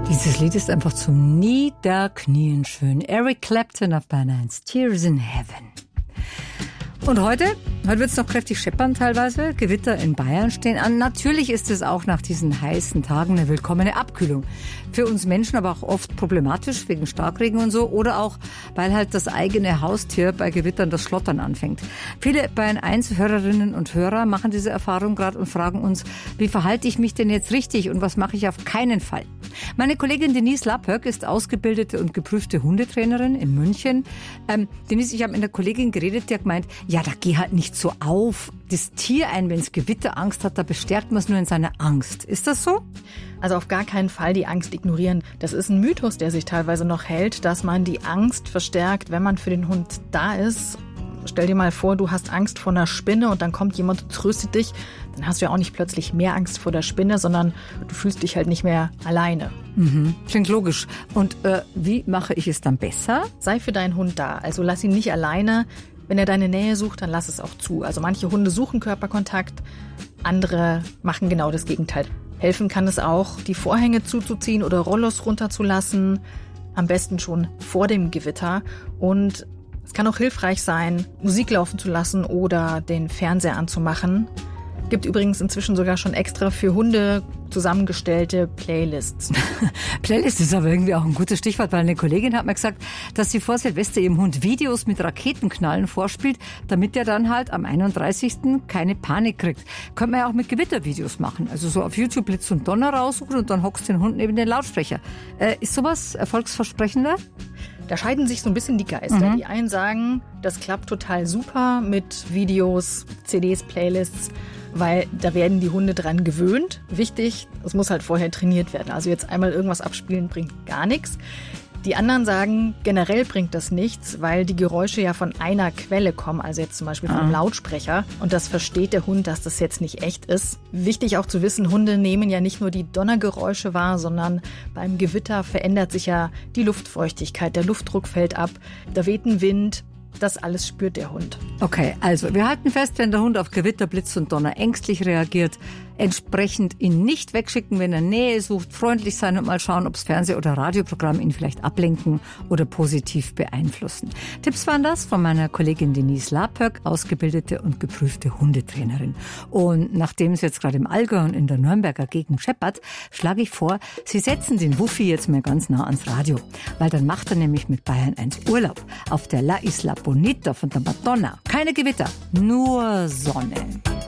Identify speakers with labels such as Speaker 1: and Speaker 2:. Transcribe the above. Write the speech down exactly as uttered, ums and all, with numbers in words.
Speaker 1: Dieses Lied ist einfach zum Niederknien schön. Eric Clapton auf Bayern eins, Tears in Heaven. Und heute, heute wird es noch kräftig scheppern teilweise. Gewitter in Bayern stehen an. Natürlich ist es auch nach diesen heißen Tagen eine willkommene Abkühlung. Für uns Menschen aber auch oft problematisch wegen Starkregen und so. Oder auch, weil halt das eigene Haustier bei Gewittern das Schlottern anfängt. Viele Bayern eins Hörerinnen und Hörer machen diese Erfahrung gerade und fragen uns, wie verhalte ich mich denn jetzt richtig und was mache ich auf keinen Fall? Meine Kollegin Denise Lapöck ist ausgebildete und geprüfte Hundetrainerin in München. Ähm, Denise, ich habe mit einer Kollegin geredet, die hat gemeint, ja, da geh halt nicht so auf das Tier ein, wenn es Gewitterangst hat, da bestärkt man es nur in seiner Angst. Ist das so?
Speaker 2: Also auf gar keinen Fall die Angst ignorieren. Das ist ein Mythos, der sich teilweise noch hält, dass man die Angst verstärkt, wenn man für den Hund da ist. Stell dir mal vor, du hast Angst vor einer Spinne und dann kommt jemand und tröstet dich. Dann hast du ja auch nicht plötzlich mehr Angst vor der Spinne, sondern du fühlst dich halt nicht mehr alleine.
Speaker 1: Mhm. Klingt logisch. Und äh, wie mache ich es dann besser?
Speaker 2: Sei für deinen Hund da. Also lass ihn nicht alleine. Wenn er deine Nähe sucht, dann lass es auch zu. Also manche Hunde suchen Körperkontakt, andere machen genau das Gegenteil. Helfen kann es auch, die Vorhänge zuzuziehen oder Rollos runterzulassen. Am besten schon vor dem Gewitter. Und es kann auch hilfreich sein, Musik laufen zu lassen oder den Fernseher anzumachen. Gibt übrigens inzwischen sogar schon extra für Hunde zusammengestellte Playlists.
Speaker 1: Playlist ist aber irgendwie auch ein gutes Stichwort, weil eine Kollegin hat mir gesagt, dass sie vor Silvester ihrem Hund Videos mit Raketenknallen vorspielt, damit er dann halt am einunddreißigsten keine Panik kriegt. Könnte man ja auch mit Gewittervideos machen. Also so auf YouTube Blitz und Donner raussuchen und dann hockst den Hund neben den Lautsprecher. Äh, ist sowas erfolgsversprechender?
Speaker 2: Da scheiden sich so ein bisschen die Geister.
Speaker 1: Mhm.
Speaker 2: Die einen sagen, das klappt total super mit Videos, C Ds, Playlists, weil da werden die Hunde dran gewöhnt. Wichtig, es muss halt vorher trainiert werden. Also jetzt einmal irgendwas abspielen bringt gar nichts. Die anderen sagen, generell bringt das nichts, weil die Geräusche ja von einer Quelle kommen, also jetzt zum Beispiel vom
Speaker 1: ah.
Speaker 2: Lautsprecher. Und das versteht der Hund, dass das jetzt nicht echt ist. Wichtig auch zu wissen, Hunde nehmen ja nicht nur die Donnergeräusche wahr, sondern beim Gewitter verändert sich ja die Luftfeuchtigkeit, der Luftdruck fällt ab, da weht ein Wind. Das alles spürt der Hund.
Speaker 1: Okay, also wir halten fest, wenn der Hund auf Gewitter, Blitz und Donner ängstlich reagiert, entsprechend ihn nicht wegschicken, wenn er Nähe sucht, freundlich sein und mal schauen, ob das Fernseh- oder Radioprogramm ihn vielleicht ablenken oder positiv beeinflussen. Tipps waren das von meiner Kollegin Denise Lapöck, ausgebildete und geprüfte Hundetrainerin. Und nachdem es jetzt gerade im Allgäu und in der Nürnberger Gegend scheppert, schlage ich vor, Sie setzen den Wuffi jetzt mal ganz nah ans Radio, weil dann macht er nämlich mit Bayern eins Urlaub auf der La Isla Bonita von der Madonna. Keine Gewitter, nur Sonne.